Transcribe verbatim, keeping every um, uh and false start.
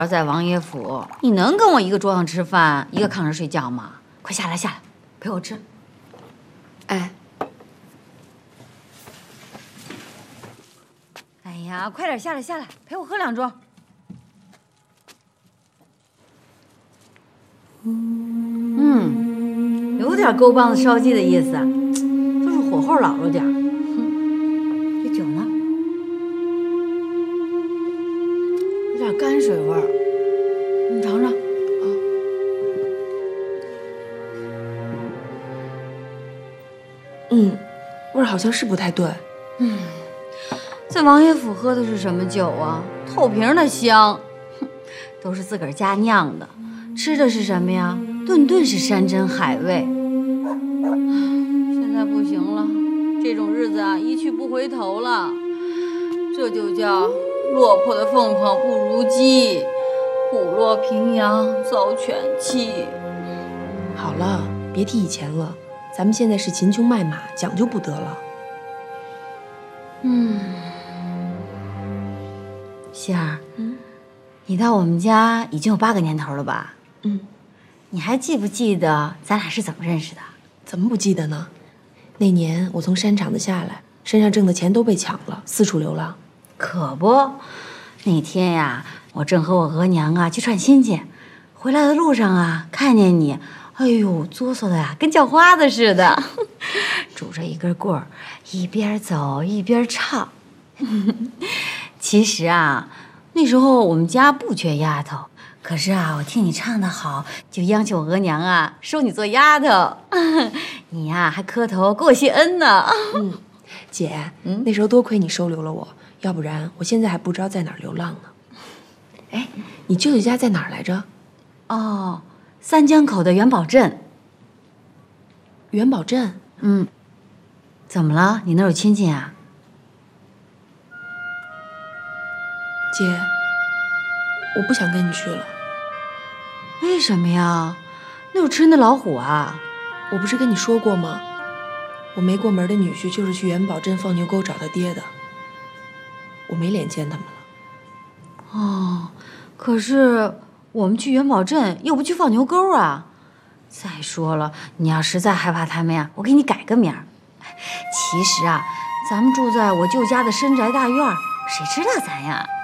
在王爷府，你能跟我一个桌上吃饭，一个炕上睡觉吗？快下来，下来，陪我吃。 哎， 哎呀，快点下来，下来，陪我喝两盅。嗯，有点勾棒子烧鸡的意思，就是火候老了点。哼，这酒呢，有点泔水味儿，你尝尝。 嗯，味儿好像是不太对。 嗯，在王爷府喝的是什么酒啊？透瓶的香，哼，都是自个儿家酿的。吃的是什么呀？顿顿是山珍海味。现在不行了，这种日子啊，一去不回头了。这就叫落魄的凤凰不如鸡，虎落平阳遭犬欺。 好了，别提以前了。 咱们现在是秦琼卖马，讲究不得了。 嗯，希儿，嗯，你到我们家已经有八个年头了吧？ 嗯， 你还记不记得咱俩是怎么认识的？ 怎么不记得呢？那年我从山场子下来，身上挣的钱都被抢了，四处流浪。 可不，那天呀，我正和我额娘啊去串亲戚，回来的路上啊，看见你。 哎呦，哆嗦的呀，跟叫花子似的，拄着一根棍儿，一边走一边唱。其实啊，那时候我们家不缺丫头，可是啊，我听你唱得好，就央求我额娘啊收你做丫头。你呀、啊、还磕头给我谢恩呢。 嗯，姐，嗯，那时候多亏你收留了我，要不然我现在还不知道在哪儿流浪呢。哎，你舅舅家在哪儿来着？ 哦。 三江口的元宝镇。 元宝镇， 嗯，怎么了？你那儿有亲戚啊？ 姐，我不想跟你去了。 为什么呀？那有吃人的老虎啊！ 我不是跟你说过吗？我没过门的女婿就是去元宝镇放牛沟找他爹的。我没脸见他们了。 哦，可是。 我们去元宝镇，又不去放牛沟啊！再说了，你要实在害怕他们呀，我给你改个名儿。其实啊，咱们住在我舅家的深宅大院，谁知道咱呀？